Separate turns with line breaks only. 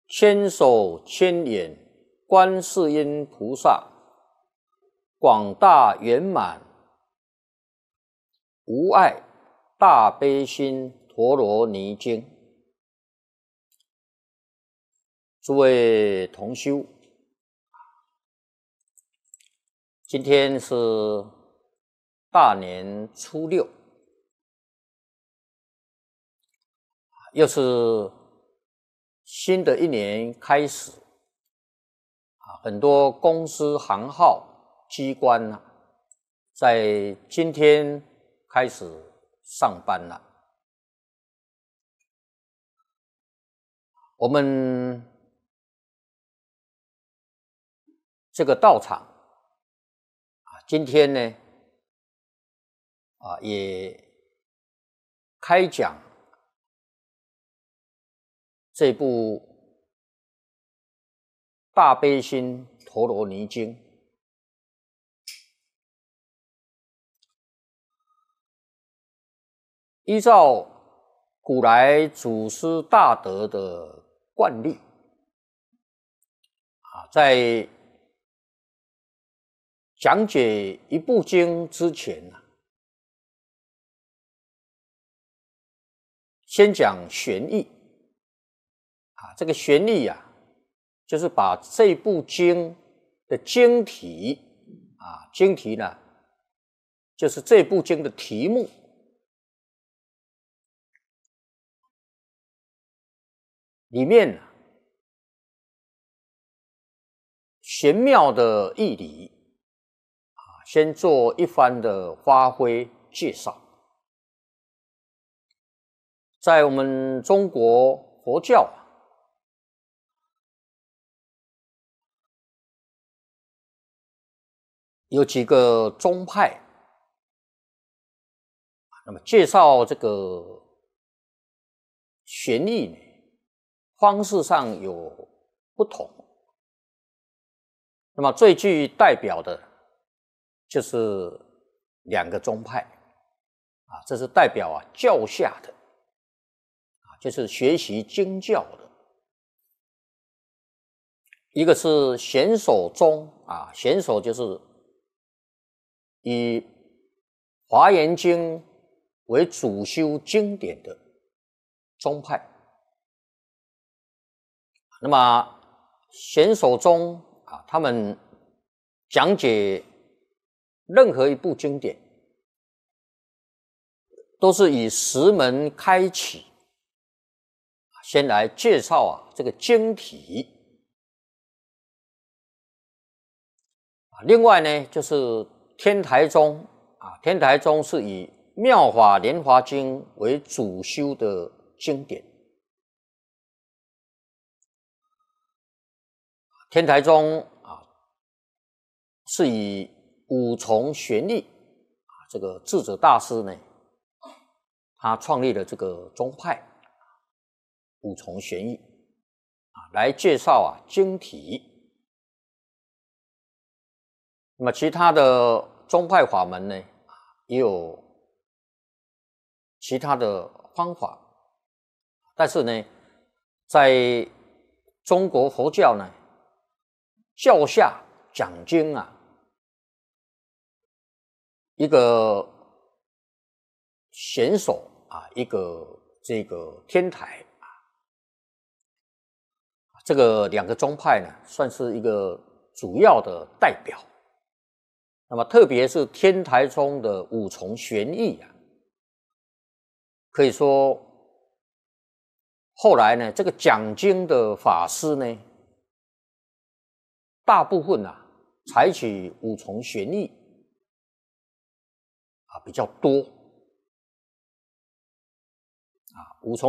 千手千眼观世音菩萨，广大圆满无碍大悲心陀罗尼经。诸位同修，今天是大年初六，又是新的一年开始，很多公司行号机关在今天开始上班了。我们这个道场今天呢也开讲这部大悲心陀罗尼经。依照古来祖师大德的惯例在讲解一部经之前先讲玄义这个玄义就是把这部经的经题经题呢就是这部经的题目里面玄妙的义理先做一番的发挥介绍。在我们中国佛教有几个宗派，那么介绍这个玄义方式上有不同。那么最具代表的就是两个宗派这是代表教下的就是学习经教的。一个是显首宗显首就是以华严经为主修经典的宗派。那么显首宗他们讲解任何一部经典都是以十门开启，先来介绍这个经题。另外呢就是天台宗天台宗是以妙法莲华经为主修的经典。天台宗是以五重玄义这个智者大师呢他创立了这个宗派五重玄义来介绍经题。那么其他的宗派法门呢也有其他的方法，但是呢在中国佛教呢教下讲经一个显首一个这个天台这个两个宗派呢算是一个主要的代表。那么特别是天台宗的五重玄义可以说后来呢这个讲经的法师呢大部分采取五重玄义比较多五重